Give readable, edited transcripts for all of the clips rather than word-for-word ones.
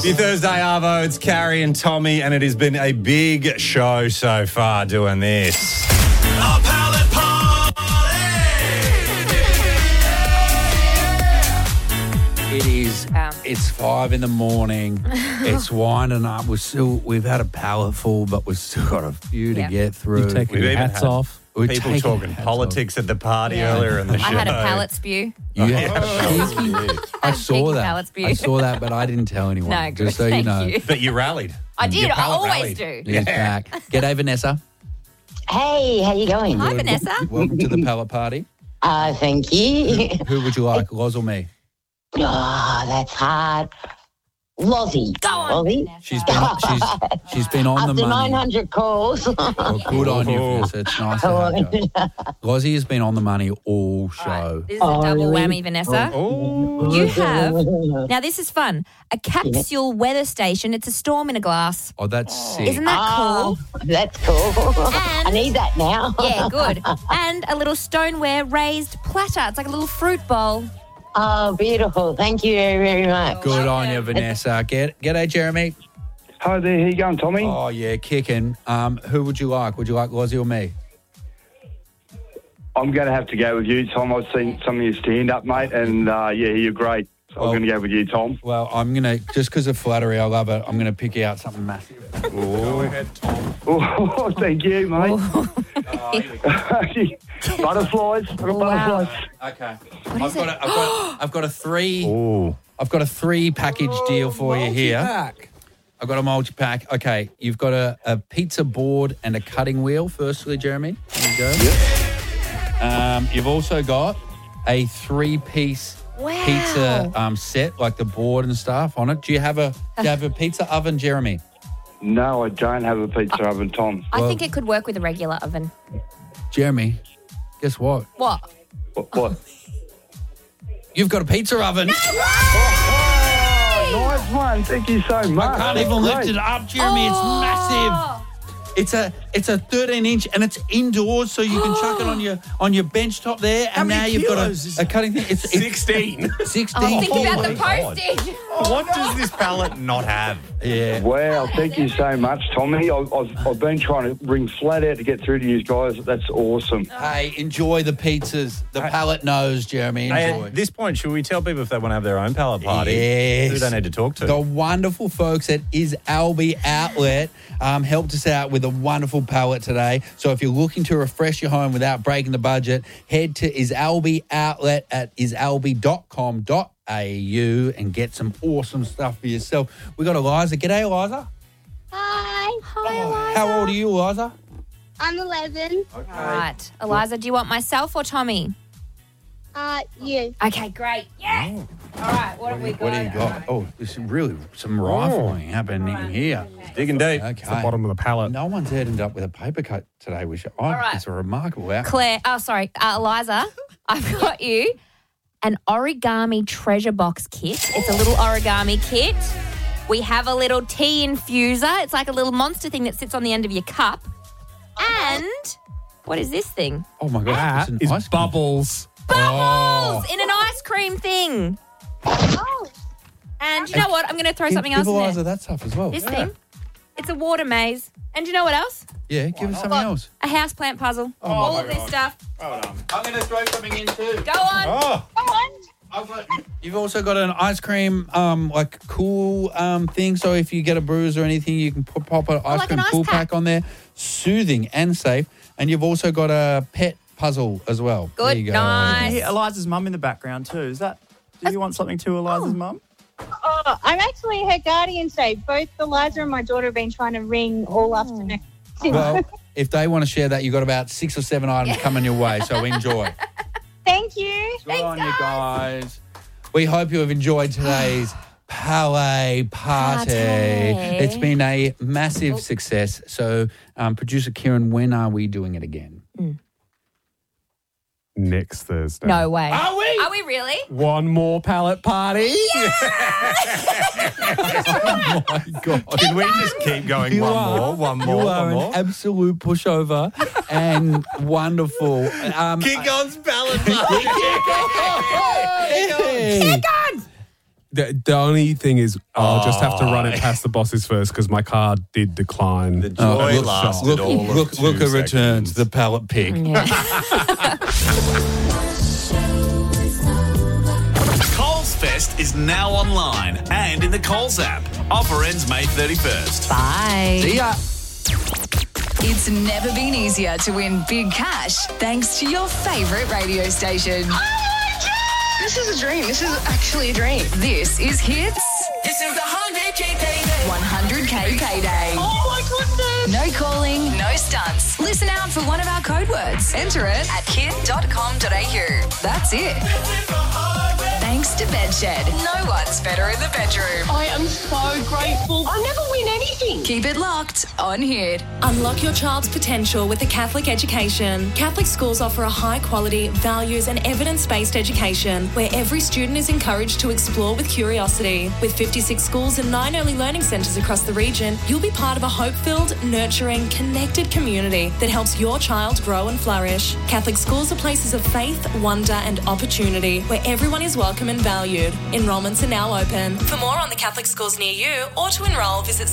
Happy Thursday, Arvo. It's Carrie and Tommy, and it has been a big show so far doing this. A pallet party! It is. It's 5 a.m. It's winding up. We've had a pallet full, but we've still got a few to get through. You've taken We've your even hats had off. We're People taking talking hats politics at the party Yeah. earlier in the show. I had a pallet spew. You Yeah. had a cheeky- I Had saw cheeky that. pallet spew. I saw that, but I didn't tell anyone. No, just so thank you know. you. But you rallied. I did. Your I pallet always rallied. do. He's back. G'day, Vanessa. Hey, how you going? Hi, Vanessa. Welcome to the pallet party. Thank you. Who would you like, Loz or me? Oh, that's hard. Lozzie. Go on, Lozzie. Vanessa. She's been on the After money. 900 calls. Well, good on you, Vanessa. It's nice to have you. Lozzie has been on the money all show. This is a double really? whammy, Vanessa. Oh. You have, now this is fun, a capsule weather station. It's a storm in a glass. Oh, that's sick. Isn't that cool? That's cool. I need that now. Yeah, good. And a little stoneware raised platter. It's like a little fruit bowl. Oh, beautiful. Thank you very, very much. Good on you, Vanessa. G'day, Jeremy. Hi there, how you going, Tommy? Oh, yeah, kicking. Who would you like? Would you like Lozzie or me? I'm going to have to go with you, Tom. I've seen some of your stand-up, mate, and you're great. So I'm going to go with you, Tom. Well, I'm going to, just because of flattery, I love it, I'm going to pick you out something massive. Go ahead, Tom. Oh, thank you, mate. Butterflies. I've got butterflies. Okay. What is it? I've got a three. Ooh. I've got a 3-package deal for you here. I've got a multi-pack. Okay, you've got a pizza board and a cutting wheel, firstly, Jeremy. There you go. Yep. You've also got a 3-piece Wow. pizza set, like the board and stuff on it. Do you have a pizza oven, Jeremy? No, I don't have a pizza oven, Tom. I think it could work with a regular oven. Jeremy, guess what? What? What? You've got a pizza oven. Nice one. Thank you so much. I can't even lift it up, Jeremy. It's massive. Oh. It's a 13-inch and it's indoors, so you can chuck it on your bench top there. And now you've got a cutting thing. It's 16. 16. Oh, think about my the God. postage. What does this pallet not have? Yeah. Wow, thank you so much, Tommy. I've been trying to ring flat out to get through to you guys. That's awesome. Hey, enjoy the pizzas. The pallet knows, Jeremy. Hey, Enjoy. at this point, should we tell people if they want to have their own pallet party? Yes. Who do they need to talk to? The wonderful folks at Is Albie Outlet helped us out with a wonderful pallet today. So if you're looking to refresh your home without breaking the budget, head to Is Albie Outlet at isalbie.com.au and get some awesome stuff for yourself. We got Eliza. G'day, Eliza. Hi, Hi, Eliza. How old are you, Eliza? I'm 11. All right. Eliza, do you want myself or Tommy? You. Okay, great. Yes. All right, what have we got? What do you got? Oh, there's really some rifling happening here. Digging deep. Okay. Bottom of the pallet. No one's ended up with a paper cut today, which right. it's a remarkable outcome. Claire, Eliza, I've got you an origami treasure box kit. It's a little origami kit. We have a little tea infuser. It's like a little monster thing that sits on the end of your cup. And what is this thing? Oh my gosh, That it's an is ice cream. bubbles. Bubbles in an ice cream thing. Oh, And you know what? I'm going to throw something else Give in Eliza there. that stuff as well. This thing. It's a water maze. And you know what else? Yeah, give us something else. A houseplant puzzle. All of this stuff. I'm going to throw something in too. Go on. Oh, You've also got an ice cream, cool thing. So if you get a bruise or anything, you can pop an ice like cream an ice cool pack. pack on there. Soothing and safe. And you've also got a pet puzzle as well. Good, There you go. nice. Hear Eliza's mum in the background too. Is that? Do you want something to Eliza's mum? I'm actually her guardian today. Both Eliza and my daughter have been trying to ring all afternoon. Well, if they want to share that, you've got about 6 or 7 items coming your way. So enjoy. Thank you. Good on you guys. We hope you have enjoyed today's Palais Party. It's been a massive success. So, producer Kieran, when are we doing it again? Next Thursday. No way. Are we? Are we really? One more pallet party. Oh my God. can we just keep going? You One are more. an absolute pushover and wonderful. Kick on's pallet party. Hey. The only thing is, I'll just have to run it past the bosses first because my card did decline. The joy look, lasted all of 2 Look at seconds. returns, the pallet pig. Coles Fest is now online and in the Coles app. Offer ends May 31st. Bye. See ya. It's never been easier to win big cash thanks to your favourite radio station. This is a dream. This is actually a dream. This is Hits This is the 100K payday. 100K Payday. Oh my goodness. No calling, no stunts. Listen out for one of our code words. Enter it at kid.com.au. That's it. Thanks to Bedshed. No one's better in the bedroom. I am so grateful. I never win anything. Keep it locked on Hit. Unlock your child's potential with a Catholic education. Catholic schools offer a high-quality, values and evidence-based education where every student is encouraged to explore with curiosity. With 56 schools and 9 early learning centres across the region, you'll be part of a hope-filled, nurturing, connected community that helps your child grow and flourish. Catholic schools are places of faith, wonder and opportunity where everyone is welcome and valued. Enrolments are now open. For more on the Catholic schools near you or to enrol, visit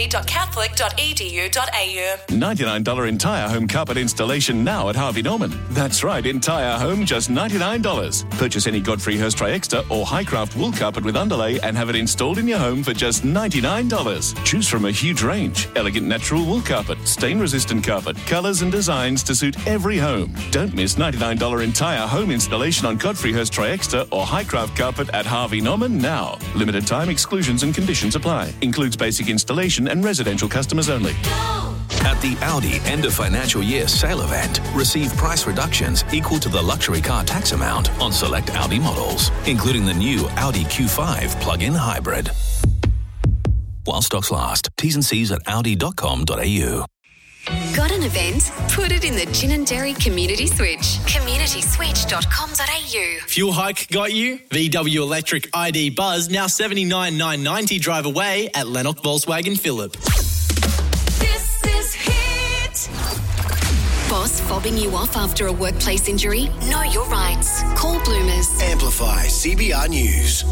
cg.catholic.edu.au. $99 entire home carpet installation now at Harvey Norman. That's right, entire home, just $99. Purchase any Godfrey Hirst Tri-Extra or Highcraft wool carpet with underlay and have it installed in your home for just $99. Choose from a huge range. Elegant natural wool carpet, stain-resistant carpet, colours and designs to suit every home. Don't miss $99 entire home installation on Godfrey Hirst Tri-Extra or Highcraft carpet at Harvey Norman now. Limited time exclusions and conditions apply. Includes basic installation and residential customers only. At the Audi end of financial year sale event, receive price reductions equal to the luxury car tax amount on select Audi models, including the new Audi Q5 plug-in hybrid. While stocks last, T's and C's at audi.com.au. Got an event? Put it in the Gin and Dairy Community Switch. communityswitch.com.au. Fuel hike got you? VW Electric ID Buzz now $79,990 drive away at Lennox Volkswagen Phillip. This is Hit. Boss fobbing you off after a workplace injury? Know your rights. Call Bloomers. Amplify CBR News.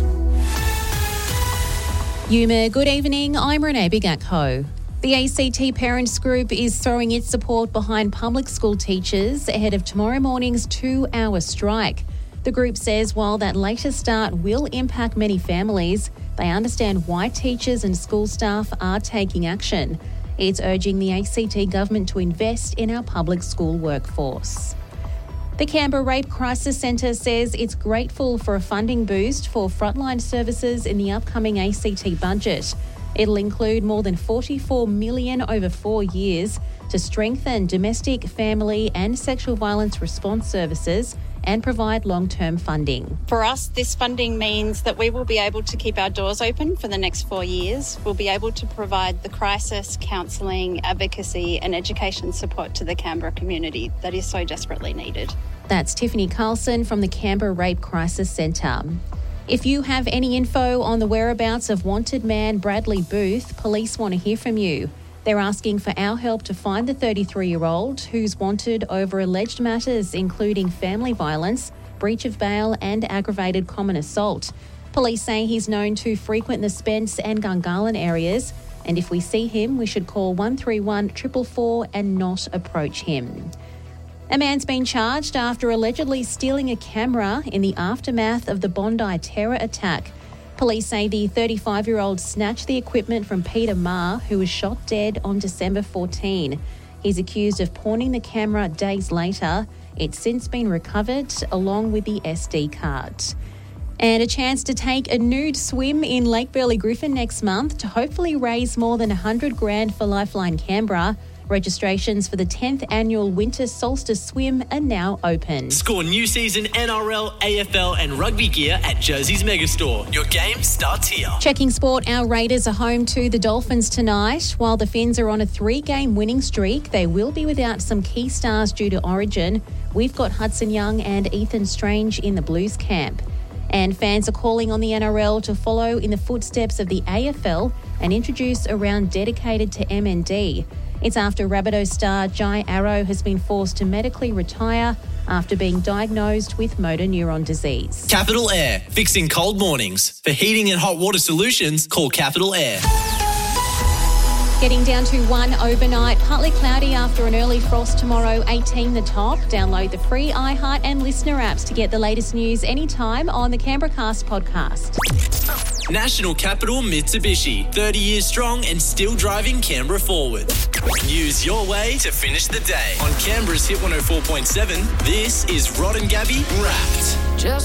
Yuma, good evening. I'm Renee Bigakho. The ACT Parents Group is throwing its support behind public school teachers ahead of tomorrow morning's 2-hour strike. The group says while that later start will impact many families, they understand why teachers and school staff are taking action. It's urging the ACT government to invest in our public school workforce. The Canberra Rape Crisis Centre says it's grateful for a funding boost for frontline services in the upcoming ACT budget. It'll include more than $44 million over 4 years to strengthen domestic, family and sexual violence response services and provide long-term funding. For us, this funding means that we will be able to keep our doors open for the next 4 years. We'll be able to provide the crisis, counselling, advocacy and education support to the Canberra community that is so desperately needed. That's Tiffany Carlson from the Canberra Rape Crisis Centre. If you have any info on the whereabouts of wanted man Bradley Booth, police want to hear from you. They're asking for our help to find the 33-year-old who's wanted over alleged matters including family violence, breach of bail and aggravated common assault. Police say he's known to frequent the Spence and Gungahlin areas, and if we see him, we should call 131 444 and not approach him. A man's been charged after allegedly stealing a camera in the aftermath of the Bondi terror attack. Police say the 35-year-old snatched the equipment from Peter Ma, who was shot dead on December 14. He's accused of pawning the camera days later. It's since been recovered, along with the SD card. And a chance to take a nude swim in Lake Burley Griffin next month to hopefully raise more than $100,000 for Lifeline Canberra. Registrations for the 10th annual Winter Solstice Swim are now open. Score new season NRL, AFL and rugby gear at Jersey's Megastore. Your game starts here. Checking sport, our Raiders are home to the Dolphins tonight. While the Finns are on a 3-game winning streak, they will be without some key stars due to Origin. We've got Hudson Young and Ethan Strange in the Blues camp. And fans are calling on the NRL to follow in the footsteps of the AFL and introduce a round dedicated to MND. It's after Rabbitohs star Jai Arrow has been forced to medically retire after being diagnosed with motor neuron disease. Capital Air, fixing cold mornings. For heating and hot water solutions, call Capital Air. Getting down to 1 overnight, partly cloudy after an early frost tomorrow, 18 the top. Download the free iHeart and Listener apps to get the latest news anytime on the Canberra Cast podcast. National Capital Mitsubishi, 30 years strong and still driving Canberra forward. Use your way to finish the day. On Canberra's Hit 104.7, this is Rod and Gabby Wrapped.